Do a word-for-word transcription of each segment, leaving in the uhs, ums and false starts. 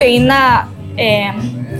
egin da eh,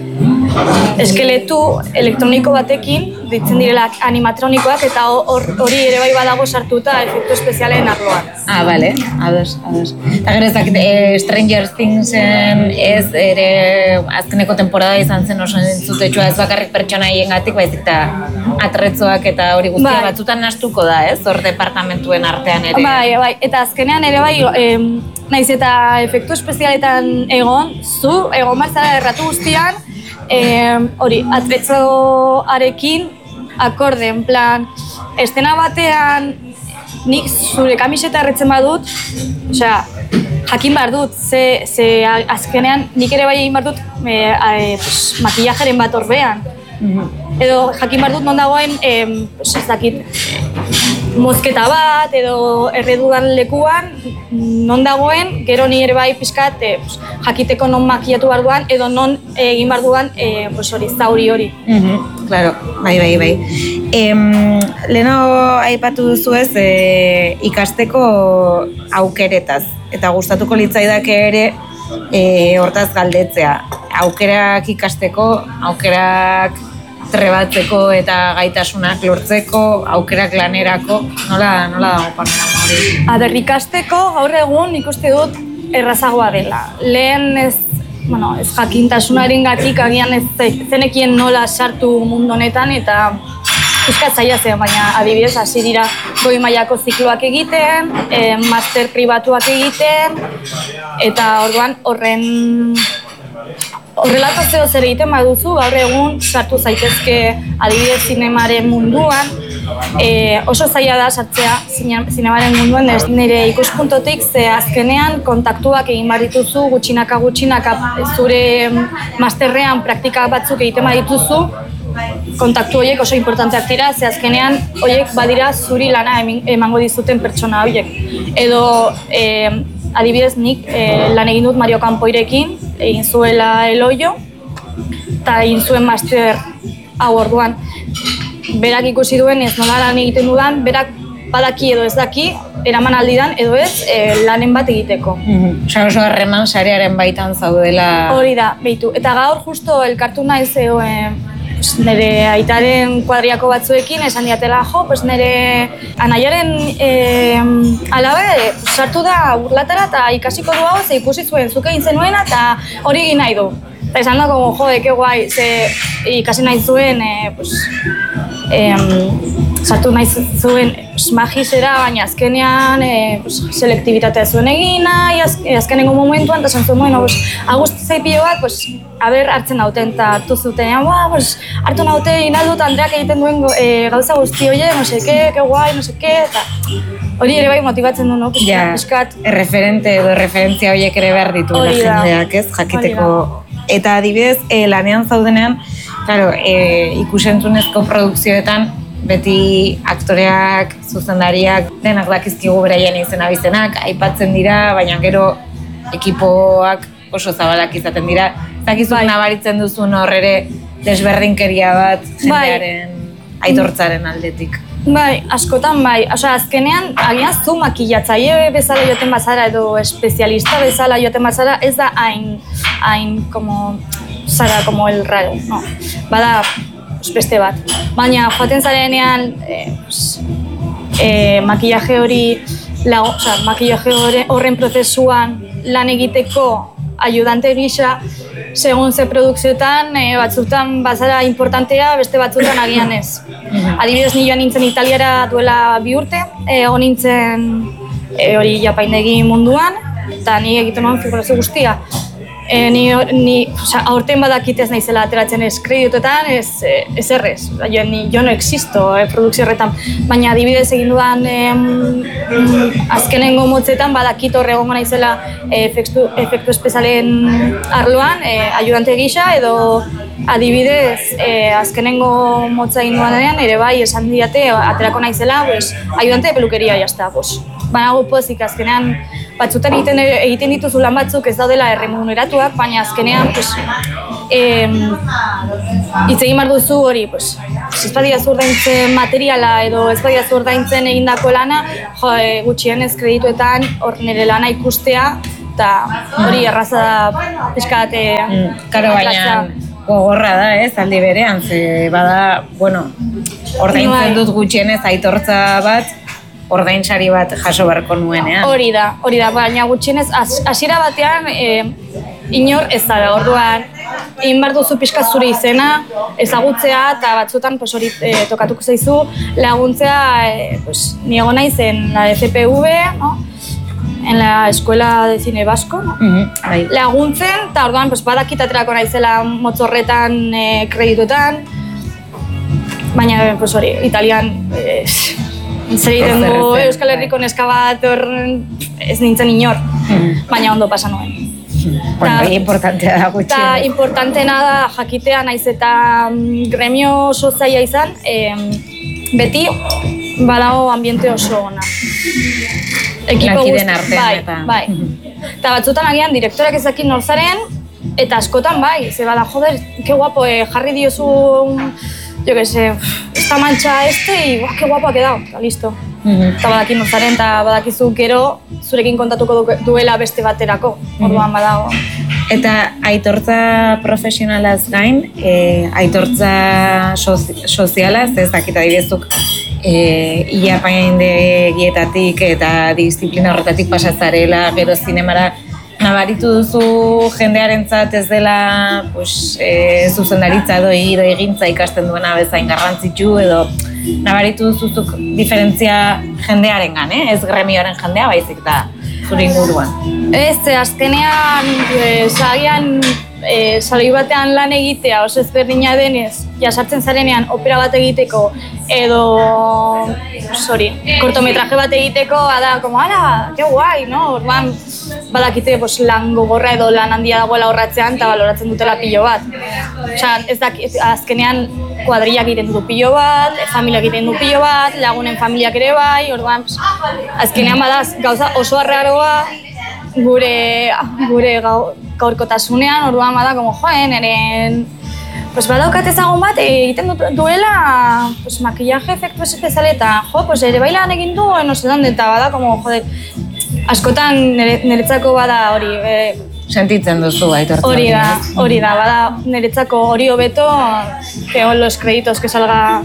eskeletu elektroniko batekin, ditzen direla animatronikoak, eta hori ere bai badago sartuta efektu espezialen arloan. Ah, bale, ados, ados. Eta gero ezak, eh, Stranger Thingsen ez ere azkeneko temporada izan zen oso entzutetxua ez bakarrik pertsonaien gatik, baizik eta atretzoak eta hori guztia bai. Batzutan nastuko da, ez? Hor departamentuen artean ere. Bai, bai, eta azkenean ere bai, eh, naiz eta efektu espezialetan egon, zu, egon bazara erratu guztian, hori, eh, atretzoarekin akorde, en plan, estena batean nik zure kamiseta erretzen badut, osea, jakin behar dut, ze, ze azkenean nik ere bai egin behar dut e, e, pues, makillajeren bat orbean. Mm-hmm. Edo jakin behar dut non dagoen, e, pues, ez dakit, mozketa bat edo erredudan lekuan, non dagoen, gero ni ere bai pixkat e, pues, jakiteko non makillatu behar duan, edo non egin behar duan e, pues, hori, zauri hori. Mm-hmm. Claro, bai, bai, bai. Em, Leno aipatu duzu ez e, ikasteko aukeretaz, eta gustatuko litzaidake ere e, hortaz galdetzea. Aukerak ikasteko, aukerak trebatzeko eta gaitasunak lortzeko, aukerak lanerako, nola, nola dago panorama hori? Aber, ikasteko gaur egun ikuste dut errazagoa dela. Lehen ez Bueno, ez jakintasunaren gatik agian ez zenekien nola sartu mundu honetan eta pixkat zaila zen, baina adibidez hasi dira goi mailako zikloak egiten, e, master pribatuak egiten, eta orduan horren horrelako zeo zer egiten baduzu, gaur egun sartu zaitezke adibidez zinemaren munduan, e, oso zaila da sartzea zinemaren munduan, ez nire ikuspuntotik ze azkenean kontaktuak egin behar dituzu, gutxinaka gutxinaka zure masterrean praktika batzuk egiten behar dituzu, kontaktu horiek oso importanteak dira, ze azkenean horiek badira zuri lana emango dizuten pertsona horiek. Edo e, adibidez nik e, lan egin dut Mario Campoirekin, egin zuela Eloio, eta egin zuen master hau orduan. Berak ikusi duen ez nola lan egiten dudan, berak badaki edo ez daki, eraman aldidan edo ez e, lanen bat egiteko. Mm-hmm. Osa oso harreman sarearen baitan zaudela. Hori da, behitu. Eta gaur justo elkartu naiz eo, e, nire aitaren kuadriako batzuekin esan diatela, jo, pues nire anaiaren e, alabe sartu da burlatara eta ikasiko du hau, ze ikusi zuen zuk egin zenuena eta hori egin nahi du. Eta esan da, como, jode, que guai, ze ikasi nahi zuen, e, pues, em, sartu nahi zuen pues, magisera, baina azkenean e, pues, selektibitatea zuen egin nahi, az, azkenengo momentuan, eta esan zuen, bueno, pues, agust zaipio bat, pues, aber hartzen nauten, eta hartu zuten, ba, pues, hartu naute inaldut Andreak egiten duen e, gauza guzti horiek, no seke, que guai, no seke, eta hori ere bai motibatzen du, no? Pues, ja, piskat, erreferente edo referentzia horiek ere behar ditu jendeak, ez, jakiteko. Eta adibidez, e, lanean zaudenean, claro, e, ikusentzunezko produkzioetan, beti aktoreak, zuzendariak, denak dakizkigu beraien izen abizenak, aipatzen dira, baina gero ekipoak oso zabalak izaten dira. Zakizuk bai. Nabaritzen duzun hor ere desberdinkeria bat jendearen bai. Aitortzaren aldetik. Bai, askotan bai. Osea, azkenean, agian zu makillatzaile bezala joten bazara edo espezialista bezala joten bazara, ez da hain, hain, como, zara, como el raro, no. Bada, pues, beste bat. Baina, joaten zarenean, eh, pues, eh, makillaje hori, lago, o sea, makillaje horren prozesuan lan egiteko ayudante gisa, segun ze produkzioetan, e, batzutan bazara importantea, beste batzutan agian ez. Adibidez, ni joan nintzen Italiara duela bi urte, egon nintzen e, hori japaindegi munduan, eta ni egiten nuen figurazio guztia. E, ni, ni, oza, aurten badakit ez naizela ateratzen ez kredituetan, ez, ez errez. Jo, ni, jo no existo eh, produkzio horretan, baina adibidez egin dudan eh, azkenengo motzetan badakit horre egongo naizela eh, efektu, efektu espezialen arloan, eh, ayudante gisa, edo adibidez eh, azkenengo motza egin dudanean, ere bai esan diate aterako naizela, pues, ayudante de peluqueria, jazta, pues. Banago pozik, azkenean batzutan egiten, egiten dituzu lan batzuk ez daudela erremuneratuak, baina azkenean pues, eh, hitz egin behar duzu hori, pues, ez badira zurdaintzen materiala edo ez badira zurdaintzen egindako lana, jo, e, gutxienez kredituetan hor nire lana ikustea, eta hori erraza da pixkate... Karo, baina gogorra da, ez, aldi berean, ze bada, bueno, ordaintzen dut gutxienez aitortza bat, ordainsari bat jaso beharko nuenean. Hori da, hori da, baina gutxienez, hasiera batean, inor ez da, orduan, egin behar duzu pixka zure izena, ezagutzea, eta batzutan hori tokatuko zaizu, laguntzea, ni egon naiz en la D C P V, en la Escuela de Cine Vasco, laguntzen, eta orduan badakit aterako naizela motzorretan, kredituetan, baina hori, italian, zer egiten du Euskal Herriko neska bat ez nintzen inor, baina ondo pasa nuen. Bueno, importantea da gutxi. Eta importanteena da jakitea naiz eta gremio oso zaila izan, beti badago ambiente oso ona. Lakiden artean eta... Bai, eta batzutan agian direktorak ezakin norzaren, eta askotan bai, ze bada, joder, que guapo, jarri diozu, yo que sé, esta mancha este, y guau, que guapo ha quedado, eta listo. Eta badakin norzaren, eta badakizu gero zurekin kontatuko duela beste baterako, orduan badago. Eta aitortza profesionalaz gain, aitortza sozialaz, ez dakit adibidezuk, ilapaindegietatik eta disiplina horretatik pasatzarela, gero zinemara, nabaritu duzu jendearentzat ez dela zuzendaritza edo egintza ikasten duena bezain garrantzitsu edo nabaritu duzuzuk diferentzia jendearengan, ez gremioaren jendea baizik da zure inguruan. Ez, azkenean, zagian saloi batean lan egitea oso ezberdina denez, jasartzen zarenean opera bat egiteko edo, sorry, kortometraje bat egiteko, bada, como, ala, que guai, no? Orban, badakite lan gogorra edo lan handia dagoela horratzean eta baloratzen dutela pilo bat. Osa, ez da, azkenean kuadrillak egiten du pilo bat, familiak egiten du pilo bat, lagunen familiak ere bai, orduan, azkenean badaz gauza oso arraroa gure, gure gaurkotasunean, orduan bada, como joen, eren, pues badaukat ezagun bat, egiten duela pues, makillaje efektu espezialeta, jo, pues ere bailan egin du, no sé dónde, eta bada, como, joder, askotan niretzako bada hori, sentitzen duzu aitortzen. Hori da, hori da, bada niretzako hori hobeto que on los créditos que salga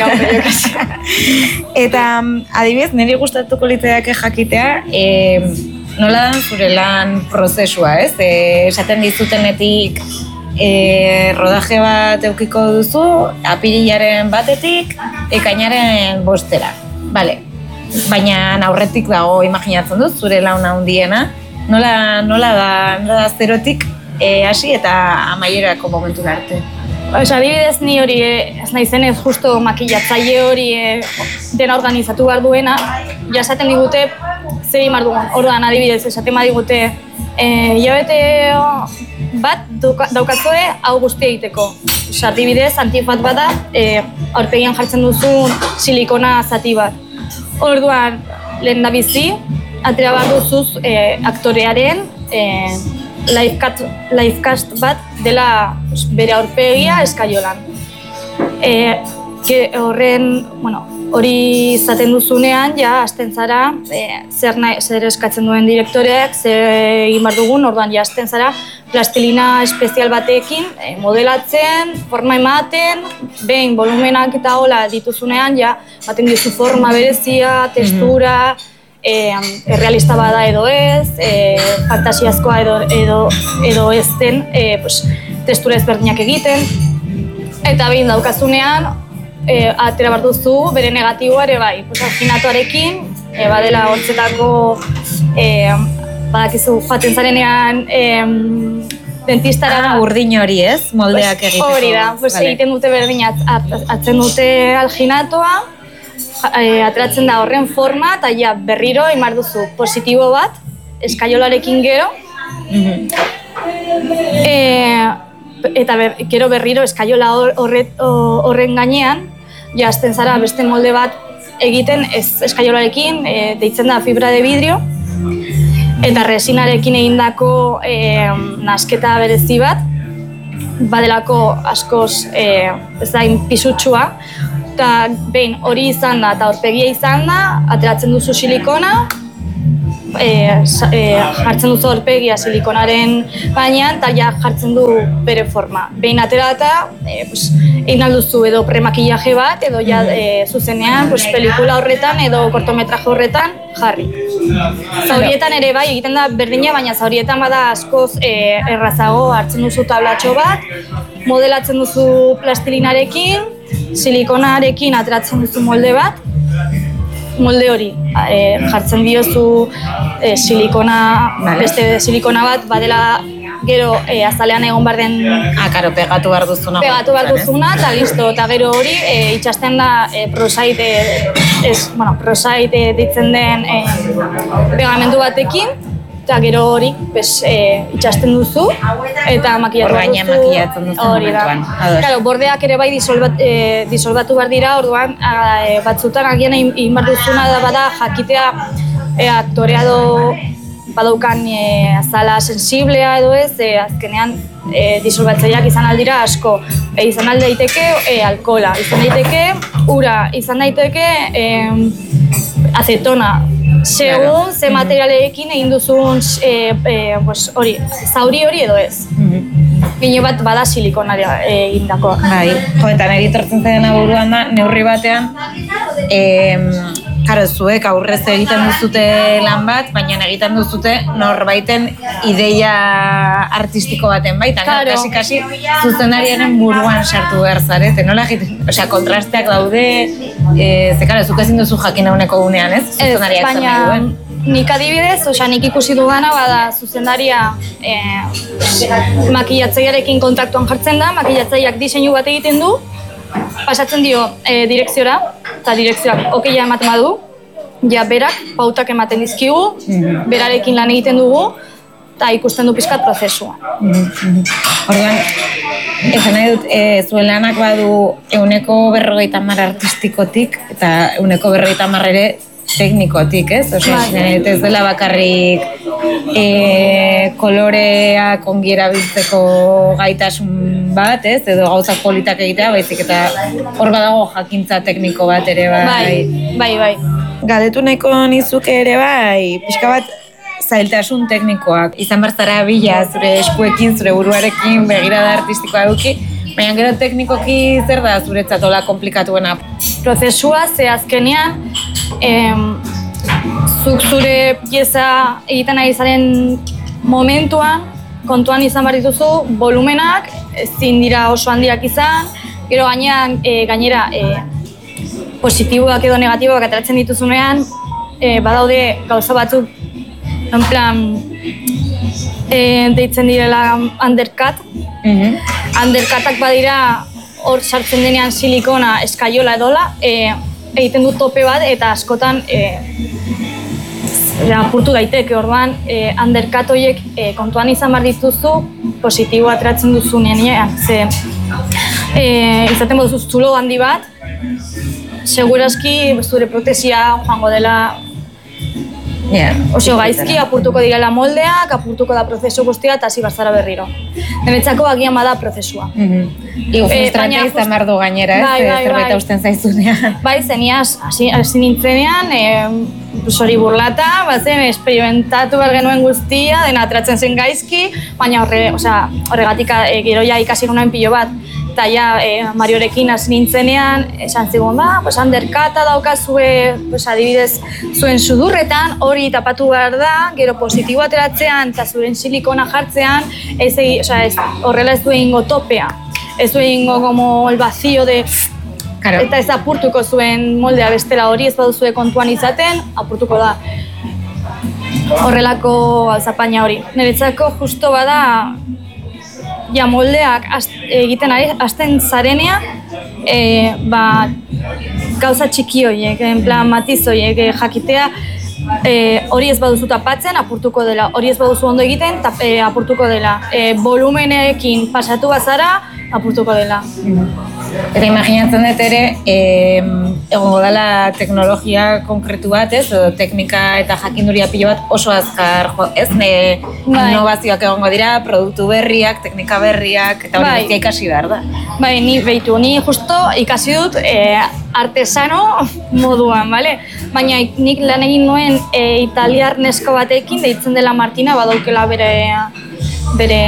Eta adibidez, niri gustatuko litzaidake jakitea, nola da zure lan prozesua, ez? Esaten dizutenetik rodaje bat eukiko duzu, apirilaren batetik, ekainaren bostera. Bale, baina aurretik dago imaginatzen dut, zure launa handiena, nola, nola da, nola da zerotik hasi eta amaierako momentura arte. Osa, adibidez ni hori, ez naizenez justo makillatzaile hori dena organizatu behar duena, jasaten digute zer imar dugun. Orduan, adibidez, esaten badigute, hilabete bat daukatzue hau guztia egiteko. Osa, adibidez, antifat bat da, aurpegian jartzen duzun silikona zati bat. Orduan, lehen da bizi, atera behar duzuz aktorearen livecast bat dela bere aurpegia eskaiolan. Horren, bueno, hori izaten duzunean, ja, hasten zara, zer eskatzen duen direktoreak, zer egin behar dugun, orduan, ja, hasten zara, plastilina espezial batekin, modelatzen, forma ematen, behin, volumenak eta hola dituzunean, ja, baten dizu forma berezia, textura, errealista bada edo ez, fantasiazkoa edo ez den, textura ezberdinak egiten. Eta behin daukazunean, atera behar duzu bere negatiboa ere bai. Alginatoarekin, badela hortzetako, badakizu joaten zarenean dentistara... Urdin hori ez, moldeak egiteko. Hori da, egiten dute berdin, atzen dute alginatoa, ateratzen da horren forma eta ja berriro imar duzu positibo bat, eskaiolarekin gero, eta gero berriro eskaiola horren gainean, ja azten zara beste molde bat egiten eskaiolarekin, deitzen da fibra de vidrio, eta resinarekin egindako nasketa berezi bat, badelako askoz ez da pisutxua, eta behin hori izan da eta aurpegia izan da, ateratzen duzu silikona, e, e, jartzen duzu aurpegia silikonaren gainean, eta ja jartzen du bere forma. Behin atera eta e, pues, egin alduzu edo premakillaje bat, edo ja e, zuzenean pues, pelikula horretan edo kortometraje horretan jarri. Zaurietan ere bai egiten da berdina, baina zaurietan bada askoz e, errazago, hartzen duzu tablatxo bat, modelatzen duzu plastilinarekin, silikonarekin ateratzen duzu molde bat, molde hori e, jartzen diozu e, silikona, beste silikona bat, badela gero e, azalean egon behar den... Ah, karo, pegatu behar duzuna. Pegatu behar duzuna, eta listo, eta gero hori e, itxasten da e, prosait, e, ez, bueno, prosait e, ditzen den e, pegamendu batekin, eta gero hori pues, e, itxasten duzu, eta makillatu duzu. Orgaina makillatzen duzu momentuan. Claro, bordeak ere bai disolbat, e, disolbatu behar dira, orduan a, e, batzutan agian egin behar duzuna da bada jakitea e, aktorea do badaukan e, azala sensiblea edo ez, e, azkenean e, disolbatzaileak izan aldira asko. E, izan alde daiteke e, alkohola, izan daiteke ura, izan daiteke e, acetona. Segun ze materialekin egin duzun e, e, pues, hori, zauri hori edo ez. Gine bat bada silikonaria egindakoa. Bai, jo, eta niri tortzen zaidana buruan da, neurri batean, em, karo, zuek aurrez egiten duzute lan bat, baina egiten duzute norbaiten ideia artistiko baten baitan. Claro. Kasi, kasi, zuzendariaren buruan sartu behar zarete, nola egiten, osea, kontrasteak daude, e, ze, karo, zuk ezin duzu jakin eguneko gunean, ez? Zuzendariak zer nahi duen. Nik adibidez, osea, nik ikusi dugana, bada zuzendaria e, makillatzailearekin kontaktuan jartzen da, makillatzaileak diseinu bat egiten du, pasatzen dio e, direkziora, eta direkzioak okeia ematen badu, ja berak pautak ematen dizkigu, mm-hmm. berarekin lan egiten dugu, eta ikusten du pizkat prozesua. Mm-hmm. Orduan, esan nahi dut, e, zuen lanak badu euneko berrogeita hamar artistikotik, eta euneko berrogeita hamar ere teknikotik, ez? Osea, ez dela bakarrik e, koloreak ongi erabiltzeko gaitasun bat, ez? Edo gauzak politak egitea, baizik eta hor badago jakintza tekniko bat ere bai. Bai, bai, bai. Galdetu nahiko nizuke ere bai, pixka bat zailtasun teknikoak. Izan barzara bila zure eskuekin, zure buruarekin, begirada artistikoa eduki, baina gero teknikoki zer da zuretzat hola komplikatuena? Prozesua ze azkenean, em, zuk zure pieza egiten ari zaren momentuan, kontuan izan behar dituzu, volumenak, ezin dira oso handiak izan, gero gainean, e, gainera e, positiboak edo negatiboak ateratzen dituzunean, e, badaude gauza batzuk, en plan, e, deitzen direla undercut. Mm-hmm. Undercutak badira hor sartzen denean silikona eskaiola edola, e, egiten du tope bat eta askotan e, apurtu daiteke, orduan e, undercut horiek e, kontuan izan behar dituzu positibo ateratzen duzunean, ze e, izaten duzu zulo handi bat, segurazki zure protesia joango dela Yeah, oso gaizki, apurtuko direla moldeak, apurtuko da prozesu guztia eta hasi barzara berriro. Niretzako agian bada prozesua. Mm-hmm. Igo frustrante izan behar du gainera, bai, ez bai, zerbait hausten zaizunean. Bai, zeniaz, hasi nintzenean, e, hori burlata, bazen, esperimentatu behar genuen guztia, dena ateratzen zen gaizki, baina horre, osea, horregatik e, gero ja ikasi genuen pilo bat. Eta ja, e, Mariorekin hasi nintzenean, esan zigun, ba, pues, undercuta daukazue, pues, adibidez, zuen sudurretan, hori tapatu behar da, gero positibo ateratzean eta zuren silikona jartzean, ez, osea, ez, horrela ez du egingo topea. Ez du egingo como el vacío de... Claro. Eta ez apurtuko zuen moldea bestela hori ez baduzue kontuan izaten, apurtuko da. Horrelako zapaina hori. Niretzako justo bada, ja moldeak egiten ari, hasten zarenean, e, ba, gauza txiki horiek, en plan matiz horiek, e, jakitea, e, hori ez baduzu tapatzen, apurtuko dela, hori ez baduzu ondo egiten, tap, e, apurtuko dela, e, volumenekin pasatu bazara, apurtuko dela. Eta imaginatzen dut ere, eh, egongo dela teknologia konkretu bat, ez? Edo teknika eta jakinduria pilo bat oso azkar, jo, ez? Ne, bai. Innovazioak egongo dira, produktu berriak, teknika berriak, eta hori bai. Ikasi behar da. Bai, ni behitu, ni justo ikasi dut eh, artesano moduan, bale? Baina nik lan egin nuen e, italiar nesko batekin, deitzen dela Martina, badaukela bere bere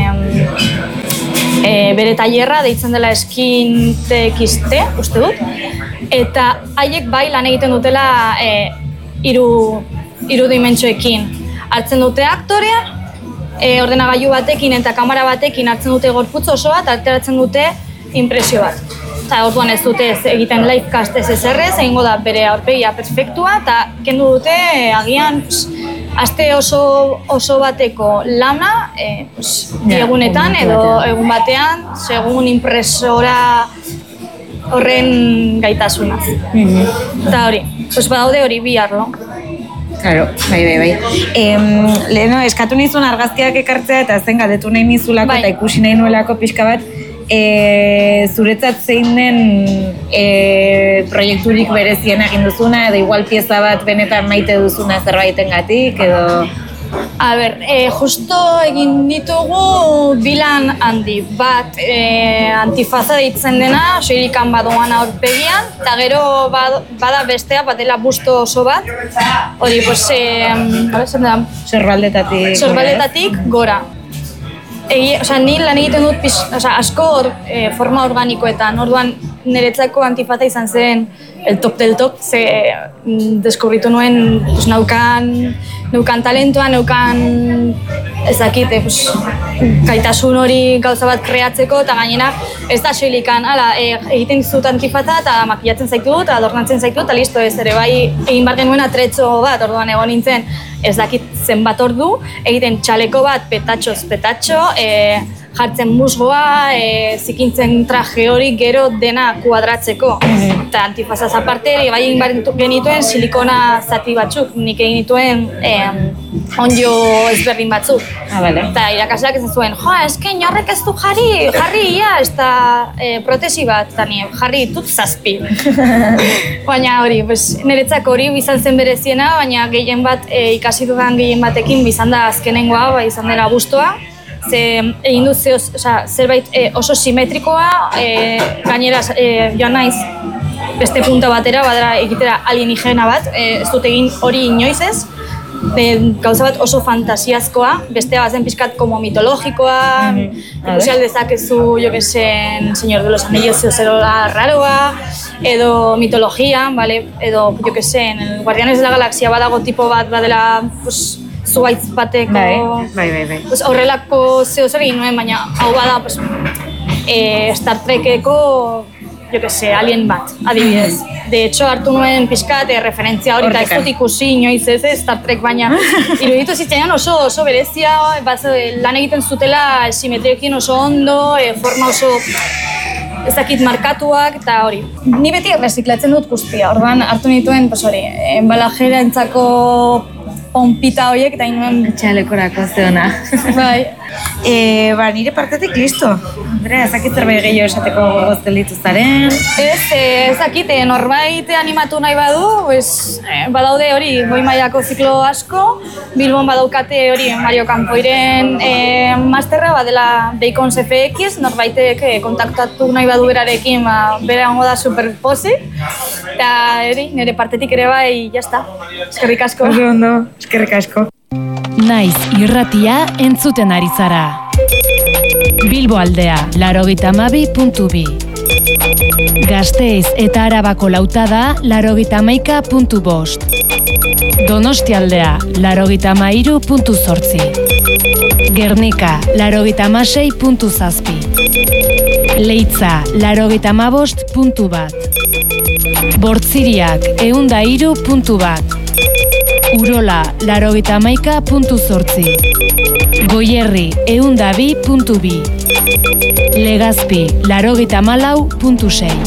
e, bere tailerra, deitzen dela Skin T X T, uste dut. Eta haiek bai lan egiten dutela e, iru, iru dimentsioekin. Hartzen dute aktorea, e, ordenagailu batekin eta kamera batekin hartzen dute gorputz osoa eta alteratzen dute impresio bat. Eta orduan ez dute ez egiten livecast ez ezerrez, egingo da bere aurpegia perfektua, eta kendu dute agian pss, aste oso, oso bateko lana e, pss, yeah, egunetan edo egun batean, segun impresora horren gaitasuna. Mm-hmm. Eta hori, pues badaude hori bi arlo. Claro, bai, bai, bai. Em, leheno, eskatu nizun argazkiak ekartzea eta zen galdetu nahi nizulako bai. Eta ikusi nahi nuelako pixka bat, e, zuretzat zein den e, proiekturik berezien egin duzuna, edo igual pieza bat benetan maite duzuna zerbaitengatik, edo... A ber, e, justo egin ditugu bilan handi bat e, antifaza deitzen dena, soilikan badoan aurpegian, eta gero bad, bada bestea, badela busto oso bat, hori, pues, e, sorbaldetatik, sorbaldetatik gora. Egi, osea, ni lan egiten dut piz, osea, asko or, e, forma organikoetan, orduan niretzako antifaza izan zen el top del top, ze mm, deskubritu nuen pues, naukan, naukan talentua, naukan ezakite, pues, gaitasun hori gauza bat kreatzeko, eta gainera ez da soilikan, ala, e, egiten dizut antifaza eta makillatzen zaitu dut, adornatzen zaitu dut, eta listo ez, ere bai egin bar genuen atretxo bat, orduan egon nintzen, ez dakit zenbat ordu, egiten txaleko bat petatxoz petatxo, e, jartzen musgoa, e, zikintzen traje hori gero dena kuadratzeko. Mm-hmm. Eta antifazaz aparte, bai egin genituen silikona zati batzuk, nik egin dituen e, onjo ezberdin batzuk. Ah, vale. Eta irakasleak esan zuen, jo, eske inorrek ez du jarri, jarri, ia, ez da e, protesi bat, eta nire jarri ditut zazpi. Baina hori, pues, niretzako hori bizan zen bereziena, baina gehien bat, e, ikasi dudan gehien batekin bizan da azkenengoa, bai izan dela guztua. Ze egin dut ze, oza, zerbait e, oso simetrikoa, e, gainera e, joan naiz beste punta batera, badara egitera alienigena bat, e, ez dut egin hori inoiz ez, e, gauza bat oso fantasiazkoa, bestea bazen pixkat como mitologikoa, mm-hmm. ikusi aldezakezu, jo que zen, Señor de los Anillos zerola raroa, edo mitologia, vale? Edo, jo que zen, el Guardianes de la Galaxia badago tipo bat, badela, pues, zuaitz bateko, bai, bai, bai, bai. Pues, horrelako zeo zer egin nuen, baina hau bada pues, e, Star Trekeko, jo que se, alien bat, adibidez. De hecho, hartu nuen pixkat e, referentzia hori, eta ez dut ikusi inoiz ez, Star Trek, baina iruditu zitzaidan oso, oso berezia, baz, lan egiten zutela simetriekin oso ondo, e, forma oso ez dakit markatuak, eta hori. Ni beti erreziklatzen dut guztia, orduan hartu nituen, pues hori, enbalajera entzako pompita horiek eta inuen... Txalekorako zeona. Bai. E, ba, nire partetik listo. Andrea, ezakit zerbait gehiago esateko gozten dituztaren. Ez, ezakit, norbait animatu nahi badu, pues, badaude hori, goi mailako ziklo asko, Bilbon badaukate hori Mario Campoiren e, masterra, badela Bacons F X, norbaitek e, kontaktatu nahi badu berarekin, ba, bera hongo da superpozik, eta eri, nire partetik ere bai, jazta. Eskerrik asko. Oso ondo, eskerrik asko. Naiz irratia entzuten ari zara. Bilbo aldea, laurogeita hamabi puntu bi. Gasteiz eta Arabako lautada, laurogeita hamaika puntu bost. Donostia aldea, laurogeita hamairu puntu zortzi. Gernika, laurogeita hamasei puntu zazpi. Leitza, laurogeita hamabost puntu bat. Bortziriak, ehun eta hiru puntu bat. Urola, laurogeita hamaika puntu zortzi. Goierri, ehun eta bi puntu bi. Legazpi, laurogeita hamalau puntu sei.